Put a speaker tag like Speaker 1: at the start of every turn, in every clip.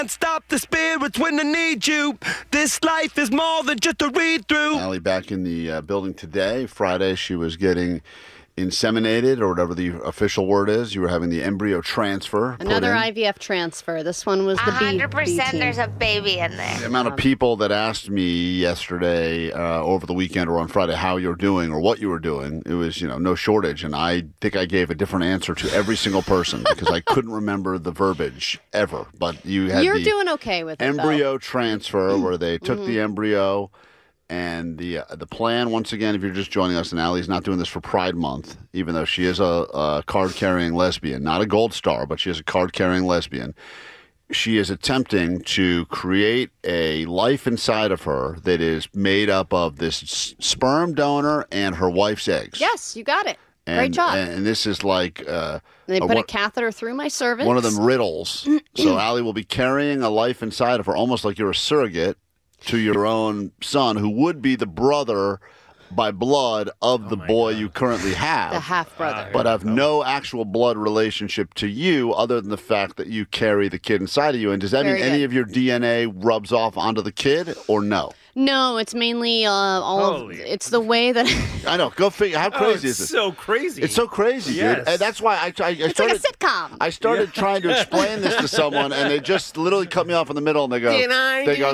Speaker 1: Stop the spirits when they need you. This life is more than just a read-through.
Speaker 2: Allie back in the building today. Friday, she was getting inseminated, or whatever the official word is. You were having the embryo transfer.
Speaker 3: Another IVF transfer. This one was the
Speaker 4: 100% there's a baby in there.
Speaker 2: The amount of people that asked me yesterday, over the weekend or on Friday, how you're doing or what you were doing, it was, no shortage. And I think I gave a different answer to every single person because I couldn't remember the verbiage ever. But you're
Speaker 3: doing okay with
Speaker 2: embryo transfer where they took the embryo. And the plan, once again, if you're just joining us, and Allie's not doing this for Pride Month, even though she is a card-carrying lesbian, not a gold star, but she is a card-carrying lesbian. She is attempting to create a life inside of her that is made up of this sperm donor and her wife's eggs.
Speaker 3: Yes, you got it. Great job.
Speaker 2: And this is like...
Speaker 3: they put a catheter through my cervix.
Speaker 2: One of them riddles. So Allie will be carrying a life inside of her, almost like you're a surrogate, to your own son, who would be the brother by blood of the boy you currently have.
Speaker 3: The half-brother.
Speaker 2: But have no actual blood relationship to you other than the fact that you carry the kid inside of you. And does that mean any of your DNA rubs off onto the kid or no?
Speaker 3: No, it's mainly it's the way that...
Speaker 2: I know. Go figure. How crazy is this?
Speaker 5: It's so crazy.
Speaker 2: It's so crazy, dude. And that's why I started...
Speaker 3: It's like a sitcom.
Speaker 2: I started trying to explain this to someone, and they just literally cut me off in the middle, and they go... They go,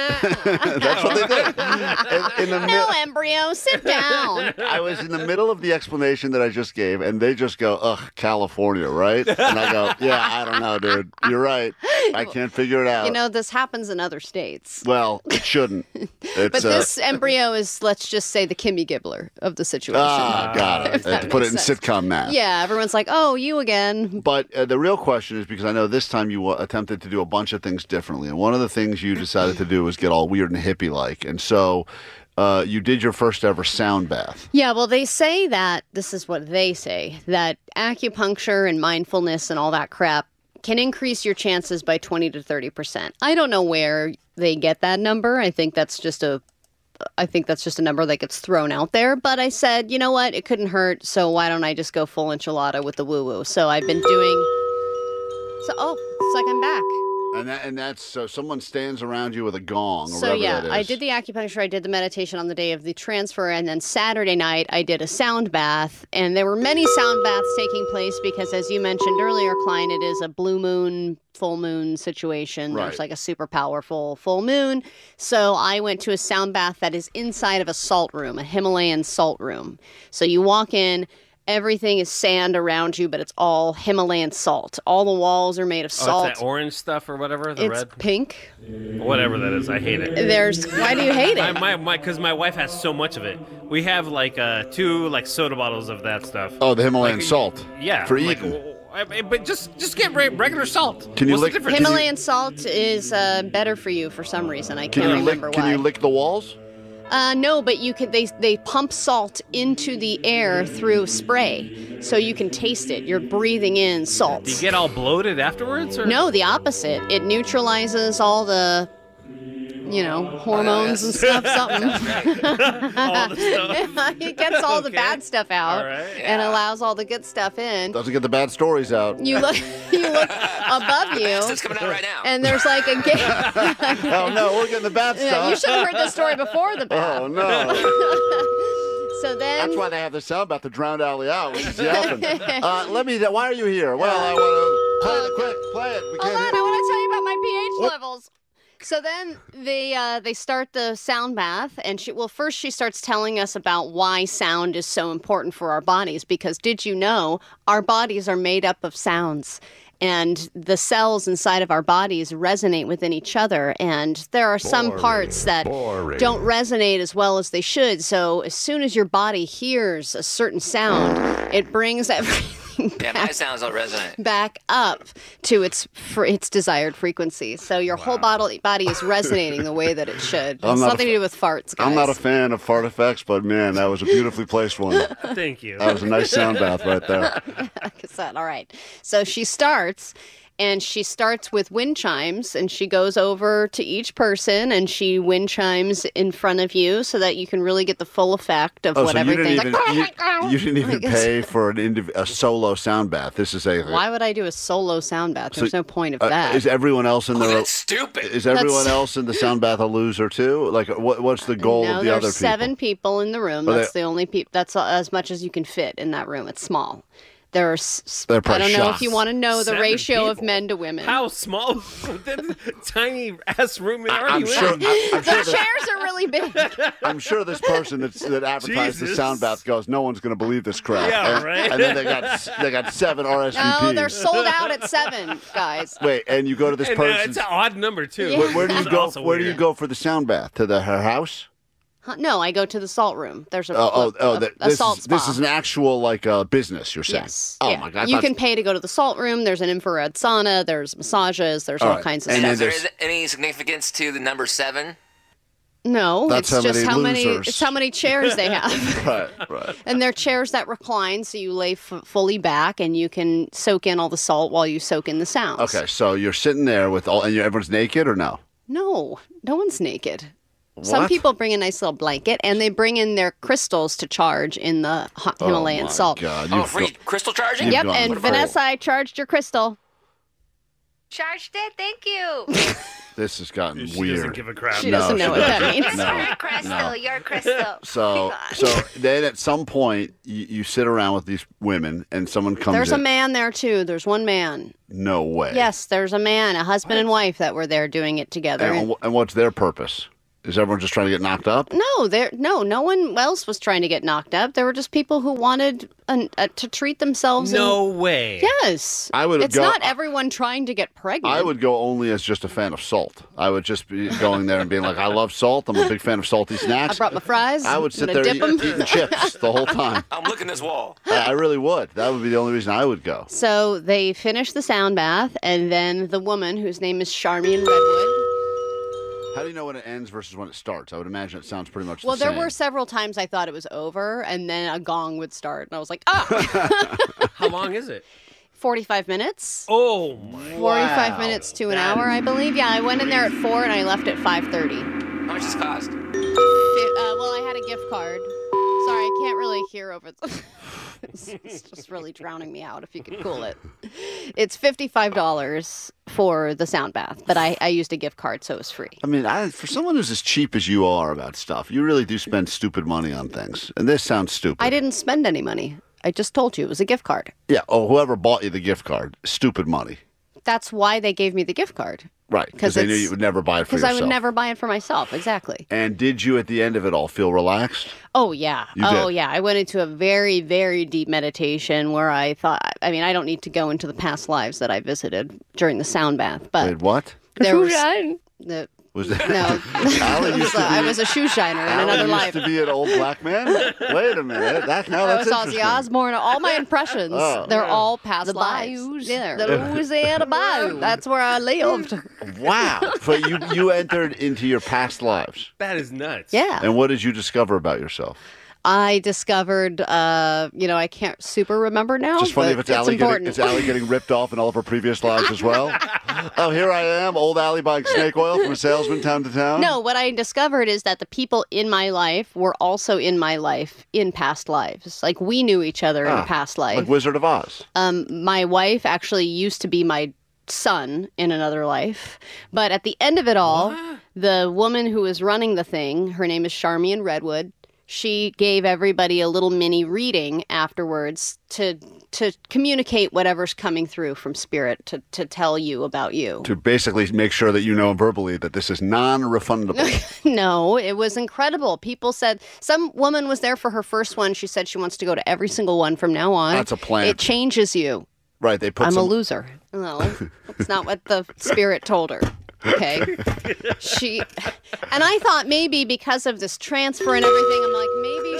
Speaker 2: that's what they did.
Speaker 3: No, embryo, sit down.
Speaker 2: I was in the middle of the explanation that I just gave, and they just go, ugh, California, right? And I go, yeah, I don't know, dude. You're right. I can't figure it out.
Speaker 3: This happens in other states.
Speaker 2: Well, it shouldn't.
Speaker 3: But this embryo is, let's just say, the Kimmy Gibbler of the situation.
Speaker 2: Ah, got it. To put it in sitcom math.
Speaker 3: Yeah, everyone's like, oh, you again.
Speaker 2: But the real question is, because I know this time you attempted to do a bunch of things differently, and one of the things you decided to do was get all weird and hippie-like, and so you did your first ever sound bath.
Speaker 3: Yeah, well, they say that, this is what they say, that acupuncture and mindfulness and all that crap can increase your chances by 20 to 30%. I don't know where they get that number. I think that's just a number that gets thrown out there. But I said, you know what? It couldn't hurt. So why don't I just go full enchilada with the woo-woo? So I've been doing... it's like I'm back.
Speaker 2: And that's so someone stands around you with a gong. Or
Speaker 3: so yeah,
Speaker 2: that is.
Speaker 3: I did the acupuncture, I did the meditation on the day of the transfer, and then Saturday night I did a sound bath. And there were many sound baths taking place because, as you mentioned earlier, Klein, it is a blue moon, full moon situation.
Speaker 2: Right.
Speaker 3: There's like a super powerful full moon. So I went to a sound bath that is inside of a salt room, a Himalayan salt room. So you walk in. Everything is sand around you, but it's all Himalayan salt. All the walls are made of salt.
Speaker 5: It's that orange stuff or whatever, the
Speaker 3: it's
Speaker 5: red?
Speaker 3: It's pink.
Speaker 5: Whatever that is, I hate it.
Speaker 3: Why do you hate it?
Speaker 5: Because my wife has so much of it. We have like 2 soda bottles of that stuff.
Speaker 2: Oh, the Himalayan salt.
Speaker 5: Yeah.
Speaker 2: For eating.
Speaker 5: But just get regular salt.
Speaker 2: Can you
Speaker 5: What's
Speaker 2: lick
Speaker 5: the difference?
Speaker 3: Himalayan salt is better for you for some reason. I can't remember why.
Speaker 2: Can you lick the walls?
Speaker 3: No, but you could. They pump salt into the air through spray, so you can taste it. You're breathing in salt.
Speaker 5: Do you get all bloated afterwards? Or?
Speaker 3: No, the opposite. It neutralizes all the, hormones and stuff. Something.
Speaker 5: All the stuff.
Speaker 3: It gets all the bad stuff out and allows all the good stuff in.
Speaker 2: Doesn't get the bad stories out.
Speaker 3: You look above you.
Speaker 6: It's coming out right now.
Speaker 3: And there's like a gate.
Speaker 2: Oh no, we're getting the bad stuff.
Speaker 3: You should have heard this story before the bath.
Speaker 2: Oh no.
Speaker 3: So then...
Speaker 2: That's why they have the sound about to drown Allie out, which is yapping. Why are you here? Well, I want to play it.
Speaker 3: Hold on, I want to tell you about my pH levels. So then they start the sound bath, and first she starts telling us about why sound is so important for our bodies, because did you know our bodies are made up of sounds? And the cells inside of our bodies resonate within each other. And there are some parts that don't resonate as well as they should. So as soon as your body hears a certain sound, it brings everything
Speaker 6: my sounds don't resonate.
Speaker 3: Back up to its desired frequency. So your whole body is resonating the way that it should. It's nothing to do with farts, guys.
Speaker 2: I'm not a fan of fart effects, but man, that was a beautifully placed one.
Speaker 5: Thank you.
Speaker 2: That was a nice sound bath right there.
Speaker 3: All right. So she starts, And she starts with wind chimes, and she goes over to each person, and she wind chimes in front of you so that you can really get the full effect of what
Speaker 2: so you
Speaker 3: everything's
Speaker 2: didn't
Speaker 3: like.
Speaker 2: even, you didn't even pay for a solo sound bath. This is a.
Speaker 3: Why would I do a solo sound bath? There's no point of that.
Speaker 2: Is everyone else in the?
Speaker 6: That's stupid.
Speaker 2: Is everyone else in the sound bath a loser too? Like, what's the goal
Speaker 3: No,
Speaker 2: of the other
Speaker 3: there's
Speaker 2: people?
Speaker 3: 7 people in the room. That's the only people. That's as much as you can fit in that room. It's small. There are.
Speaker 2: They're
Speaker 3: I
Speaker 2: probably
Speaker 3: don't know
Speaker 2: shocked.
Speaker 3: if you want to know the
Speaker 5: 7
Speaker 3: ratio of
Speaker 5: people?
Speaker 3: men to women.
Speaker 5: How small? That tiny ass room are
Speaker 2: I'm
Speaker 5: you
Speaker 2: sure.
Speaker 5: in?
Speaker 3: The chairs are really big.
Speaker 2: I'm sure this person that advertised the
Speaker 5: Jesus.
Speaker 2: sound bath goes, no one's going to believe this crap.
Speaker 5: Yeah,
Speaker 2: and,
Speaker 5: right.
Speaker 2: And then they got 7 RSVPs.
Speaker 3: No, they're sold out at 7, guys.
Speaker 2: Wait, and you go to this
Speaker 5: And,
Speaker 2: person.
Speaker 5: it's an odd number too.
Speaker 3: Yeah.
Speaker 2: Where do you
Speaker 5: It's
Speaker 2: go?
Speaker 5: also
Speaker 2: Where do you
Speaker 5: weird.
Speaker 2: go for the sound bath? To her house?
Speaker 3: No, I go to the salt room. There's a
Speaker 2: This
Speaker 3: salt
Speaker 2: is
Speaker 3: spa.
Speaker 2: this is an actual business. You're saying?
Speaker 3: Yes.
Speaker 2: Oh
Speaker 3: yeah.
Speaker 2: my God!
Speaker 3: You can pay to go to the salt room. There's an infrared sauna. There's massages. There's all
Speaker 2: right.
Speaker 3: kinds of
Speaker 2: And
Speaker 3: stuff.
Speaker 6: Is there
Speaker 2: there's-
Speaker 6: any significance to the number 7?
Speaker 3: No,
Speaker 2: That's
Speaker 3: it's
Speaker 2: how
Speaker 3: just
Speaker 2: many
Speaker 3: how many.
Speaker 2: losers.
Speaker 3: It's how many chairs they have.
Speaker 2: Right.
Speaker 3: And they're chairs that recline, so you lay fully back, and you can soak in all the salt while you soak in the sounds.
Speaker 2: Okay, so you're sitting there with all, and everyone's naked or no?
Speaker 3: No, no one's naked. Some
Speaker 2: What?
Speaker 3: people bring a nice little blanket, and they bring in their crystals to charge in the Himalayan
Speaker 2: oh my
Speaker 3: salt.
Speaker 2: God,
Speaker 6: Oh,
Speaker 2: you've
Speaker 6: free
Speaker 2: go-
Speaker 6: crystal charging?
Speaker 2: You've
Speaker 3: Yep,
Speaker 2: gone
Speaker 3: and
Speaker 2: full.
Speaker 3: Vanessa, I charged your crystal.
Speaker 4: Charged it. Thank you.
Speaker 2: This has gotten
Speaker 5: She
Speaker 2: weird.
Speaker 5: doesn't give a crap.
Speaker 3: She doesn't know what that means.
Speaker 2: No,
Speaker 4: Your crystal.
Speaker 2: no.
Speaker 4: Your crystal.
Speaker 2: So then at some point you sit around with these women and someone comes
Speaker 3: There's a
Speaker 2: in.
Speaker 3: man there too. There's one man.
Speaker 2: No way.
Speaker 3: Yes, there's a man, a husband and wife that were there doing it together.
Speaker 2: And what's their purpose? Is everyone just trying to get knocked up?
Speaker 3: No one else was trying to get knocked up. There were just people who wanted to treat themselves.
Speaker 5: No way.
Speaker 3: Yes.
Speaker 2: I would
Speaker 3: It's
Speaker 2: go-
Speaker 3: not everyone trying to get pregnant.
Speaker 2: I would go only as just a fan of salt. I would just be going there and being like, I love salt. I'm a big fan of salty snacks.
Speaker 3: I brought my fries.
Speaker 2: I would sit
Speaker 3: I'm gonna
Speaker 2: there
Speaker 3: dip 'em.
Speaker 2: eating chips the whole time.
Speaker 6: I'm looking this wall.
Speaker 2: I really would. That would be the only reason I would go.
Speaker 3: So they finished the sound bath, and then the woman, whose name is Charmian Redwood.
Speaker 2: How do you know when it ends versus when it starts? I would imagine it sounds pretty much
Speaker 3: Well,
Speaker 2: the
Speaker 3: there
Speaker 2: same.
Speaker 3: were several times I thought it was over, and then a gong would start, and I was like, ah,
Speaker 5: How long is it?
Speaker 3: 45 minutes.
Speaker 5: Oh my.
Speaker 3: 45 minutes to an hour, I believe. Yeah, I went in there at 4 and I left at 5:30.
Speaker 6: How much does it cost?
Speaker 3: Well, I had a gift card. Sorry, I can't really hear over the... It's just really drowning me out, if you could cool it. It's $55 for the sound bath, but I used a gift card, so it was free.
Speaker 2: I mean, for someone who's as cheap as you are about stuff, you really do spend stupid money on things. And this sounds stupid.
Speaker 3: I didn't spend any money. I just told you it was a gift card.
Speaker 2: Yeah. Oh, whoever bought you the gift card, stupid money.
Speaker 3: That's why they gave me the gift card.
Speaker 2: Right. Because
Speaker 3: 'Cause
Speaker 2: they knew
Speaker 3: it's-
Speaker 2: you would never buy it for
Speaker 3: Because
Speaker 2: yourself.
Speaker 3: I would never buy it for myself. Exactly.
Speaker 2: And did you, at the end of it all, feel relaxed?
Speaker 3: Oh, yeah.
Speaker 2: You
Speaker 3: Oh,
Speaker 2: did?
Speaker 3: yeah. I went into a very, very deep meditation where I thought, I mean, I don't need to go into the past lives that I visited during the sound bath, but
Speaker 2: Wait, what?
Speaker 3: there was the,
Speaker 2: Was that?
Speaker 3: no,
Speaker 2: Allie used to be,
Speaker 3: I was a shoe shiner in
Speaker 2: Allie
Speaker 3: another
Speaker 2: used
Speaker 3: life.
Speaker 2: to be an old black man? Wait a minute.
Speaker 3: I
Speaker 2: That's
Speaker 3: was Ozzy
Speaker 2: interesting.
Speaker 3: Osbourne. All my impressions,
Speaker 2: Oh.
Speaker 3: they're all past lives. Yeah. The Louisiana Bayou. That's where I lived.
Speaker 2: Wow. But you entered into your past lives.
Speaker 5: That is nuts.
Speaker 3: Yeah.
Speaker 2: And what did you discover about yourself?
Speaker 3: I discovered, I can't super remember now.
Speaker 2: Just funny
Speaker 3: but
Speaker 2: if it's Allie
Speaker 3: important.
Speaker 2: getting ripped off in all of her previous lives as well. Oh, here I am, old Allie buying snake oil from a salesman town to town.
Speaker 3: No, what I discovered is that the people in my life were also in my life in past lives. Like we knew each other in a past life.
Speaker 2: Like Wizard of Oz.
Speaker 3: My wife actually used to be my son in another life. But at the end of it all, the woman who was running the thing, her name is Charmian Redwood, she gave everybody a little mini reading afterwards to communicate whatever's coming through from spirit to tell you about you.
Speaker 2: To basically make sure that you know verbally that this is non-refundable.
Speaker 3: No, it was incredible. People said some woman was there for her first one. She said she wants to go to every single one from now on.
Speaker 2: That's a plant.
Speaker 3: It changes you.
Speaker 2: Right, they put
Speaker 3: I'm
Speaker 2: some...
Speaker 3: a loser. No, that's not what the spirit told her. Okay. And I thought maybe because of this transfer and everything, I'm like,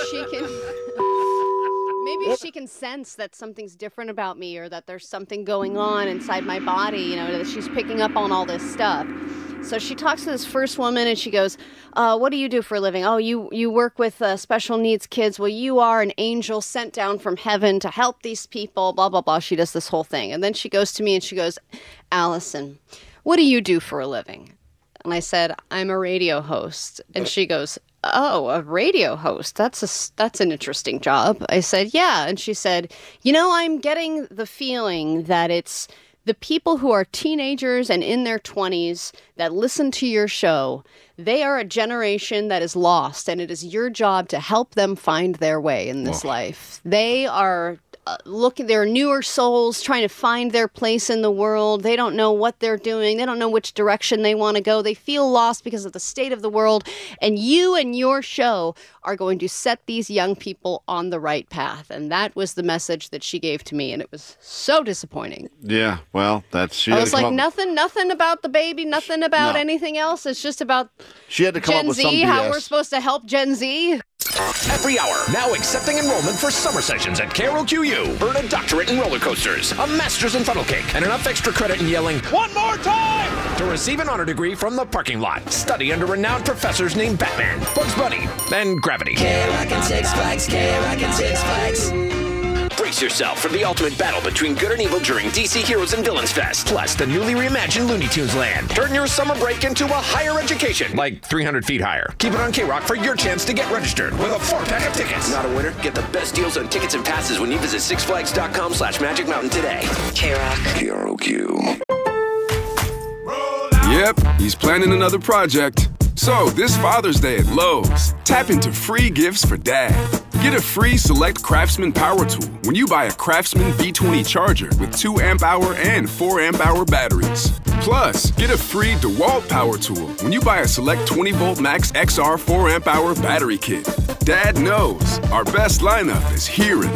Speaker 3: maybe she can sense that something's different about me or that there's something going on inside my body, that she's picking up on all this stuff. So she talks to this first woman and she goes, what do you do for a living? Oh, you work with special needs kids. Well, you are an angel sent down from heaven to help these people, blah, blah, blah. She does this whole thing. And then she goes to me and she goes, Allison, what do you do for a living? And I said, I'm a radio host. And she goes, oh, a radio host. That's an interesting job. I said, yeah. And she said, I'm getting the feeling that it's the people who are teenagers and in their 20s that listen to your show. They are a generation that is lost, and it is your job to help them find their way in this life. They are they're newer souls trying to find their place in the world. They don't know what they're doing. They don't know which direction they want to go. They feel lost because of the state of the world. And you and your show are going to set these young people on the right path. And that was the message that she gave to me. And it was so disappointing.
Speaker 2: Yeah, well,
Speaker 3: I was like, nothing about the baby, nothing about anything else. It's just about
Speaker 2: she had to come
Speaker 3: Gen
Speaker 2: up with
Speaker 3: Z,
Speaker 2: some BS.
Speaker 3: how we're supposed to help Gen Z.
Speaker 7: Every hour, now accepting enrollment for summer sessions at KROQU. Earn a doctorate in roller coasters, a master's in funnel cake, and enough extra credit in yelling, "One more time!" to receive an honor degree from the parking lot. Study under renowned professors named Batman, Bugs Bunny, and Gravity.
Speaker 8: K-Rock and Six Flags, K-Rock and Six Flags.
Speaker 7: Brace yourself for the ultimate battle between good and evil during DC Heroes and Villains Fest, plus the newly reimagined Looney Tunes Land. Turn your summer break into a higher education, like 300 feet higher. Keep it on K-Rock for your chance to get registered with a 4-pack of tickets.
Speaker 9: Not a winner? Get the best deals on tickets and passes when you visit sixflags.com/Magic Mountain today.
Speaker 8: K-Rock.
Speaker 9: KROQ.
Speaker 10: Yep, he's planning another project. So, this Father's Day at Lowe's, tap into free gifts for Dad. Get a free Select Craftsman power tool when you buy a Craftsman V20 charger with 2 amp-hour and 4 amp-hour batteries. Plus, get a free DeWalt power tool when you buy a Select 20-volt Max XR 4 amp-hour battery kit. Dad knows our best lineup is here at